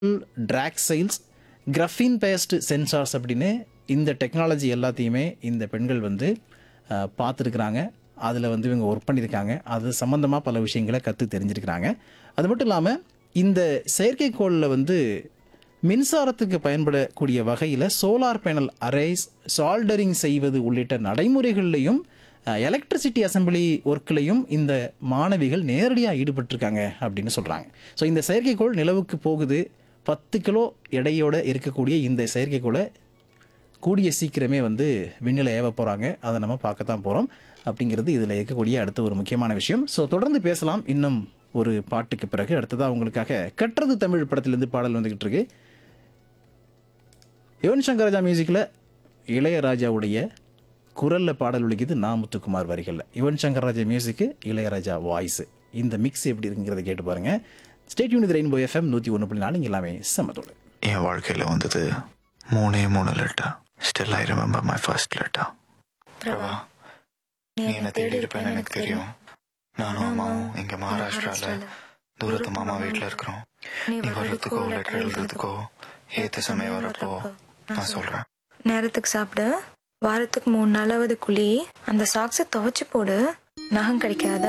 டிராக்சைல்ஸ், graphene paste sensors அப்படின்னு இந்த technology எல்லாத்தையுமே இந்த பெண்கள் வந்து பார்த்துருக்குறாங்க. அதில் வந்து இவங்க ஒர்க் பண்ணியிருக்காங்க. அது சம்மந்தமாக பல விஷயங்களை கற்று தெரிஞ்சிருக்கிறாங்க. அது மட்டும் இல்லாமல் இந்த செயற்கைக்கோளில் வந்து மின்சாரத்துக்கு பயன்படக்கூடிய வகையில் சோலார் பேனல் அரேஸ், சால்டரிங் செய்வது உள்ளிட்ட நடைமுறைகள்லையும் எலக்ட்ரிசிட்டி அசம்பிளி ஒர்க்லையும் இந்த மாணவிகள் நேரடியாக ஈடுபட்டிருக்காங்க அப்படின்னு சொல்கிறாங்க. ஸோ இந்த செயற்கைக்கோள் நிலவுக்கு போகுது. 10 கிலோ எடையோடு இருக்கக்கூடிய இந்த செயற்கைக்கோளை கூடிய சீக்கிரமே வந்து விண்ணில் ஏவ போகிறாங்க. அதை நம்ம பார்க்கத்தான் போகிறோம் அப்படிங்கிறது இதில் இருக்கக்கூடிய அடுத்த ஒரு முக்கியமான விஷயம். ஸோ தொடர்ந்து பேசலாம் இன்னும் ஒரு பாட்டுக்கு பிறகு. அடுத்ததாக உங்களுக்காக கற்றது தமிழ் படத்திலேருந்து பாடல் வந்துக்கிட்டு இருக்கு. யுவன் சங்கர் ராஜா மியூசிக்கில் இளையராஜாவுடைய குரலில் பாடல் ஒலிக்குது. முத்துக்குமார் வரிகளில் யுவன் சங்கர் ராஜா மியூசிக்கு, இளையராஜா வாய்ஸு. இந்த மிக்ஸ் எப்படி இருக்குங்கிறத கேட்டு பாருங்கள். Stay tune with rainbow FM 101.4. இங்கே எல்லாமே சமத்தோடு. என் வாழ்க்கையில் வந்தது 3 letter. Still I remember my first letter. Prabha, நீ என்னை தேடி இருப்பேன்னு எனக்கு தெரியும். நானும் அம்மாவும் இங்கே மகாராஷ்டிராவில் தூரத்து மாமா வீட்டில் இருக்கிறோம். நீ வர்றதுக்கோ லெட்டர் எழுதுறதுக்கோ ஏற்ற சமயம் வரப்போ நான் சொல்கிறேன். நேரத்துக்கு சாப்பிடு, வாரத்துக்கு 3 நாளாவது குழி, அந்த சாக்ஸை துவைச்சு போடு, நகம் கிடைக்காத